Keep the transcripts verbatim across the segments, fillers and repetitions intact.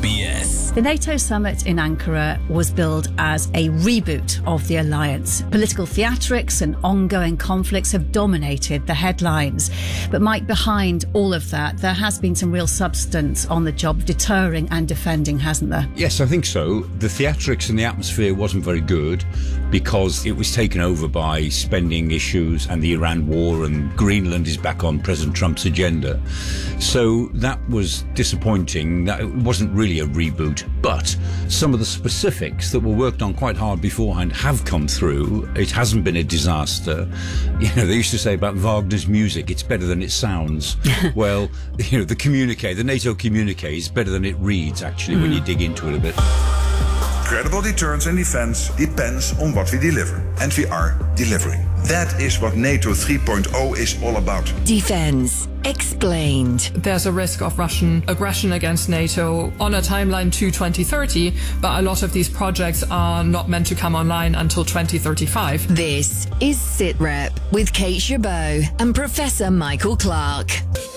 B S. The NATO summit in Ankara was billed as a reboot of the alliance. Political theatrics and ongoing conflicts have dominated the headlines. But Mike, behind all of that, there has been some real substance on the job of deterring and defending, hasn't there? Yes, I think so. The theatrics and the atmosphere wasn't very good because it was taken over by spending issues and the Iran war, and Greenland is back on President Trump's agenda. So that was disappointing. That it wasn't really a reboot, but some of the specifics that were worked on quite hard beforehand have come through. It hasn't been a disaster. You know, they used to say about Wagner's music, it's better than it sounds. Well, you know, the communique, the NATO communique is better than it reads, actually, mm. when you dig into it a bit. Credible deterrence and defense depends on what we deliver. And we are delivering. That is what NATO three point oh is all about. Defense explained. There's a risk of Russian aggression against NATO on a timeline to twenty thirty, but a lot of these projects are not meant to come online until twenty thirty-five. This is SITREP with Kate Chabot and Professor Michael Clark.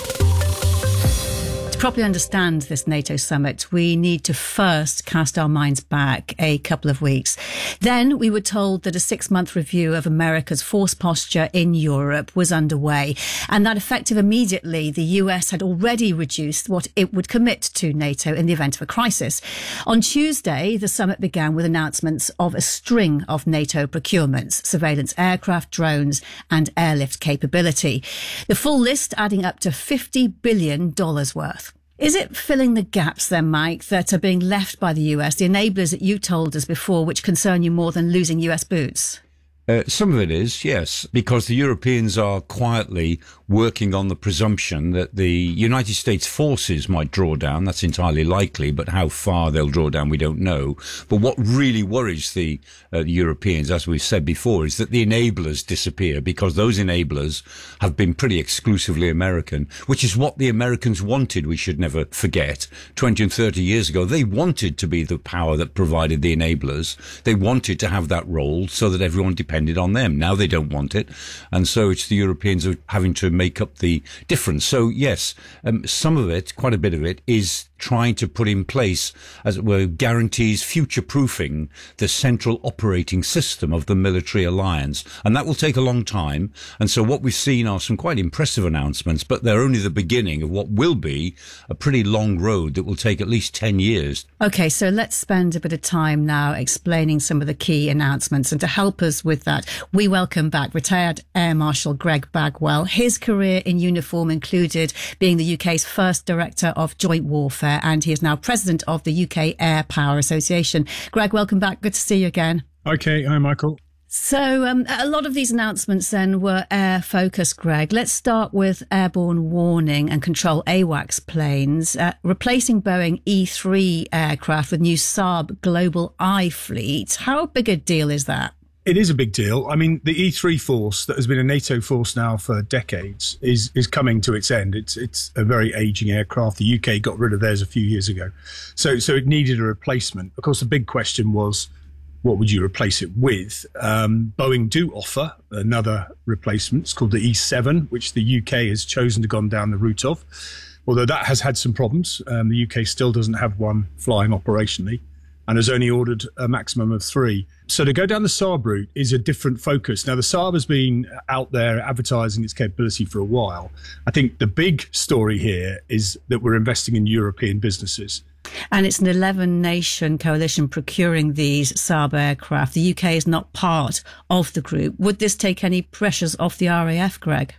To properly understand this NATO summit, we need to first cast our minds back a couple of weeks. Then we were told that a six-month review of America's force posture in Europe was underway, and that effective immediately the U S had already reduced what it would commit to NATO in the event of a crisis. On Tuesday, the summit began with announcements of a string of NATO procurements: surveillance aircraft, drones and airlift capability. The full list adding up to fifty billion dollars worth. Is it filling the gaps then, Mike, that are being left by the U S, the enablers that you told us before, which concern you more than losing U S boots? Uh, some of it is, yes, because the Europeans are quietly working on the presumption that the United States forces might draw down. That's entirely likely, but how far they'll draw down, we don't know. But what really worries the, uh, the Europeans, as we've said before, is that the enablers disappear, because those enablers have been pretty exclusively American, which is what the Americans wanted, we should never forget. twenty and thirty years ago, they wanted to be the power that provided the enablers. They wanted to have that role so that everyone depended on them. Now they don't want it. And so it's the Europeans who are having to make up the difference. So yes, um, some of it, quite a bit of it, is trying to put in place, as it were, guarantees future-proofing the central operating system of the military alliance. And that will take a long time. And so what we've seen are some quite impressive announcements, but they're only the beginning of what will be a pretty long road that will take at least ten years. OK, so let's spend a bit of time now explaining some of the key announcements. And to help us with that, we welcome back retired Air Marshal Greg Bagwell. His career in uniform included being the U K's first Director of Joint Warfare, and he is now President of the U K Air Power Association. Greg, welcome back. Good to see you again. Okay. Hi, Michael. So um, a lot of these announcements then were air focused, Greg. Let's start with airborne warning and control AWACS planes, uh, replacing Boeing E three aircraft with new Saab Global Eye fleet. How big a deal is that? It is a big deal. I mean, the E three force that has been a NATO force now for decades is is coming to its end. It's it's a very aging aircraft. The U K got rid of theirs a few years ago. So so it needed a replacement. Of course, the big question was, what would you replace it with? Um, Boeing do offer another replacement. It's called the E seven, which the U K has chosen to go down the route of. Although that has had some problems. Um, the U K still doesn't have one flying operationally and has only ordered a maximum of three. So to go down the Saab route is a different focus. Now, the Saab has been out there advertising its capability for a while. I think the big story here is that we're investing in European businesses. And it's an eleven-nation coalition procuring these Saab aircraft. The U K is not part of the group. Would this take any pressures off the R A F, Greg?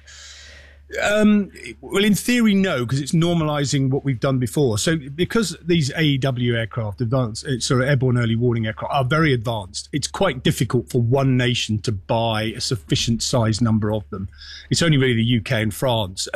Um, well, in theory, no, because it's normalising what we've done before. So because these A E W aircraft, advanced, sorry, airborne early warning aircraft, are very advanced, it's quite difficult for one nation to buy a sufficient size number of them. It's only really the U K and France.